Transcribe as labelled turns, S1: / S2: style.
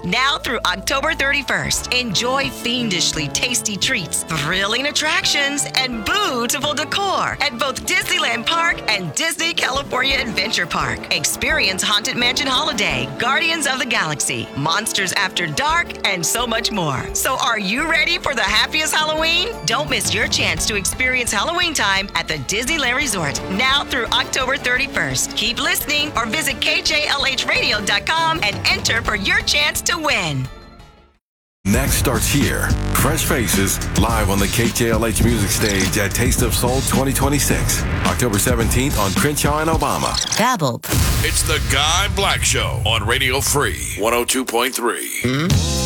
S1: Now through October 31st, enjoy fiendishly tasty treats, thrilling attractions, and beautiful decor at both Disneyland Park and Disney California Adventure Park. Experience Haunted Mansion Holiday, Guardians of the Galaxy, Monsters After Dark, and so much more. So are you ready for the happiest Halloween? Don't miss your chance to experience Halloween time at the Disneyland Resort now through October 31st. Keep listening or visit KJLHradio.com and enter for your chance to win.
S2: Next starts here. Fresh Faces, live on the KJLH Music Stage at Taste of Soul 2026. October 17th on Crenshaw and Obama.
S3: Babble.
S4: It's the Guy Black Show on Radio Free 102.3.